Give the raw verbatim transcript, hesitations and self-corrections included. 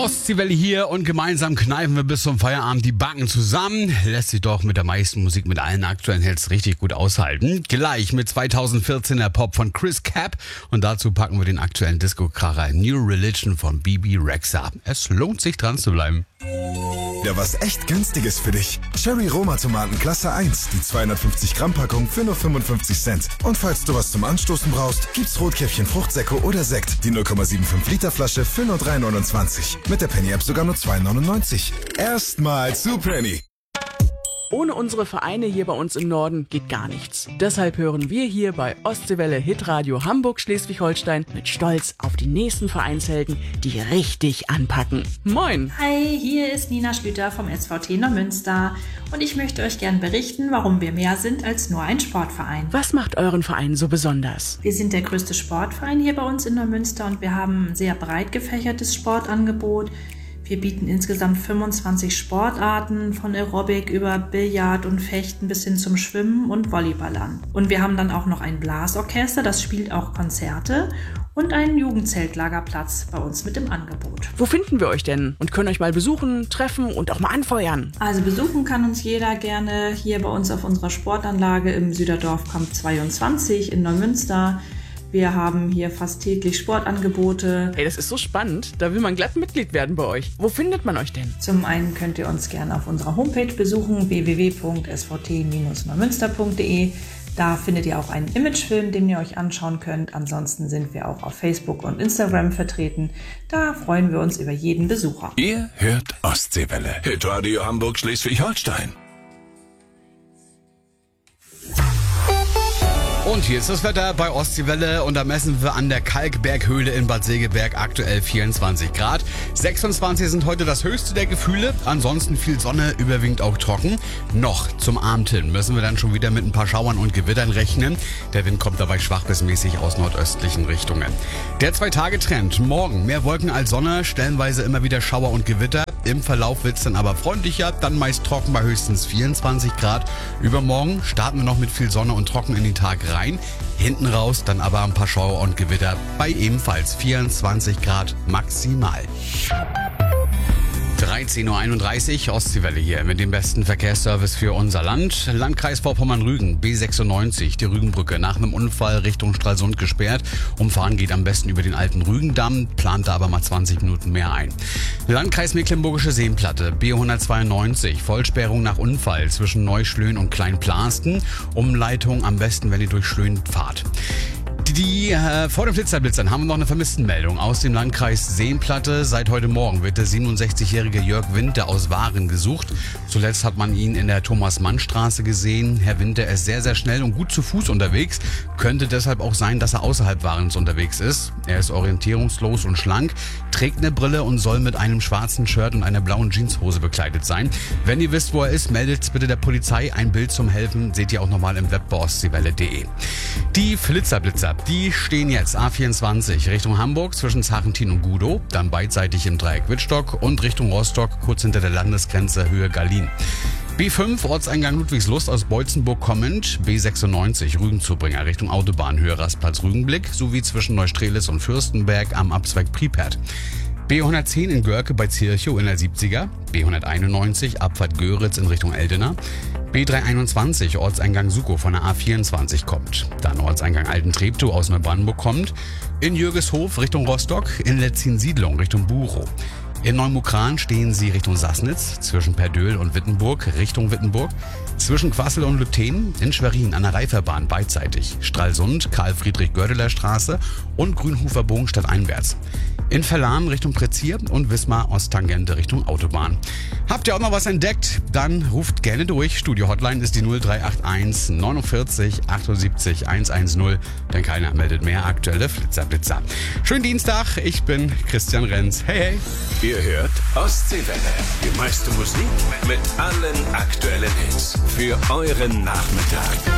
Ostseewelle hier und gemeinsam kneifen wir bis zum Feierabend die Backen zusammen. Lässt sich doch mit der meisten Musik mit allen aktuellen Hits richtig gut aushalten. Gleich mit zweitausendvierzehner Pop von Chris Cap und dazu packen wir den aktuellen Disco-Kracher New Religion von B B Rexha. Es lohnt sich dran zu bleiben. Ja, was echt günstiges für dich. Cherry Roma Tomaten Klasse eins, die zweihundertfünfzig Gramm Packung für nur fünfundfünfzig Cent. Und falls du was zum Anstoßen brauchst, gibt's Rotkäppchen Fruchtsäcke oder Sekt. Die null Komma fünfundsiebzig Liter Flasche für nur drei neunundzwanzig. Mit der Penny App sogar nur zwei neunundneunzig. Erstmal zu Penny. Ohne unsere Vereine hier bei uns im Norden geht gar nichts. Deshalb hören wir hier bei Ostseewelle Hitradio Hamburg-Schleswig-Holstein mit Stolz auf die nächsten Vereinshelden, die richtig anpacken. Moin! Hi, hier ist Nina Schlüter vom S V T Neumünster und ich möchte euch gern berichten, warum wir mehr sind als nur ein Sportverein. Was macht euren Verein so besonders? Wir sind der größte Sportverein hier bei uns in Neumünster und wir haben ein sehr breit gefächertes Sportangebot. Wir bieten insgesamt fünfundzwanzig Sportarten, von Aerobic über Billard und Fechten bis hin zum Schwimmen und Volleyball an. Und wir haben dann auch noch ein Blasorchester, das spielt auch Konzerte und einen Jugendzeltlagerplatz bei uns mit im Angebot. Wo finden wir euch denn und können euch mal besuchen, treffen und auch mal anfeuern? Also besuchen kann uns jeder gerne hier bei uns auf unserer Sportanlage im Süderdorfkamp zweiundzwanzig in Neumünster. Wir haben hier fast täglich Sportangebote. Hey, das ist so spannend. Da will man glatt Mitglied werden bei euch. Wo findet man euch denn? Zum einen könnt ihr uns gerne auf unserer Homepage besuchen, w w w punkt s v t Bindestrich neumünster punkt d e. Da findet ihr auch einen Imagefilm, den ihr euch anschauen könnt. Ansonsten sind wir auch auf Facebook und Instagram vertreten. Da freuen wir uns über jeden Besucher. Ihr hört Ostseewelle. Hitradio Hamburg Schleswig-Holstein. Und hier ist das Wetter bei Ostseewelle und da messen wir an der Kalkberghöhle in Bad Segeberg aktuell vierundzwanzig Grad. sechsundzwanzig sind heute das höchste der Gefühle, ansonsten viel Sonne, überwiegend auch trocken. Noch zum Abend hin müssen wir dann schon wieder mit ein paar Schauern und Gewittern rechnen. Der Wind kommt dabei schwach bis mäßig aus nordöstlichen Richtungen. Der Zwei-Tage-Trend, morgen mehr Wolken als Sonne, stellenweise immer wieder Schauer und Gewitter. Im Verlauf wird's dann aber freundlicher, dann meist trocken bei höchstens vierundzwanzig Grad. Übermorgen starten wir noch mit viel Sonne und trocken in den Tag rein. Hinten raus dann aber ein paar Schauer und Gewitter bei ebenfalls vierundzwanzig Grad maximal. dreizehn Uhr einunddreißig, Ostseewelle hier mit dem besten Verkehrsservice für unser Land. Landkreis Vorpommern-Rügen, B sechsundneunzig, die Rügenbrücke nach einem Unfall Richtung Stralsund gesperrt. Umfahren geht am besten über den alten Rügendamm, plant da aber mal zwanzig Minuten mehr ein. Landkreis Mecklenburgische Seenplatte, B hundertzweiundneunzig, Vollsperrung nach Unfall zwischen Neuschlön und Kleinplarsten. Umleitung am besten, wenn ihr durch Schlön fahrt. Die, äh, vor den Flitzerblitzern haben wir noch eine Vermisstenmeldung aus dem Landkreis Seenplatte. Seit heute Morgen wird der siebenundsechzigjährige Jörg Winter aus Waren gesucht. Zuletzt hat man ihn in der Thomas-Mann-Straße gesehen. Herr Winter ist sehr, sehr schnell und gut zu Fuß unterwegs. Könnte deshalb auch sein, dass er außerhalb Warens unterwegs ist. Er ist orientierungslos und schlank, trägt eine Brille und soll mit einem schwarzen Shirt und einer blauen Jeanshose bekleidet sein. Wenn ihr wisst, wo er ist, meldet bitte der Polizei. Ein Bild zum Helfen seht ihr auch nochmal im Web bei ostseewelle punkt de. Die Flitzerblitzer, die stehen jetzt A vierundzwanzig Richtung Hamburg zwischen Zachentin und Gudow, dann beidseitig im Dreieck Wittstock und Richtung Rostock kurz hinter der Landesgrenze Höhe Gallien. B fünf, Ortseingang Ludwigslust aus Beutzenburg kommend, B sechsundneunzig Rügenzubringer Richtung Autobahn Höhe Rastplatz Rügenblick sowie zwischen Neustrelitz und Fürstenberg am Abzweig Pripert. B hundertzehn in Görke bei Zirchow in der siebziger, B hunderteinundneunzig Abfahrt Göritz in Richtung Eldena, B dreihunderteinundzwanzig Ortseingang Sukow von der A vierundzwanzig kommt, dann Ortseingang Altentreptow aus Neubrandenburg kommt, in Jürgeshof Richtung Rostock, in Letzin-Siedlung Richtung Buchow. In Neumukran stehen sie Richtung Sassnitz, zwischen Perdöhl und Wittenburg Richtung Wittenburg, zwischen Quassel und Lüthen, in Schwerin an der Reiferbahn beidseitig, Stralsund, Karl-Friedrich-Gördeler-Straße und Grünhofer Bogen stadteinwärts. In Verlan Richtung Prezier und Wismar Osttangente Richtung Autobahn. Habt ihr auch noch was entdeckt? Dann ruft gerne durch. Studio-Hotline ist die null drei acht eins neunundvierzig achtundsiebzig hundertzehn, denn keiner meldet mehr aktuelle Flitzerblitzer. Schönen Dienstag, ich bin Christian Renz. Hey, hey! Ihr hört Ostseewelle. Die meiste Musik mit allen aktuellen Hits für euren Nachmittag.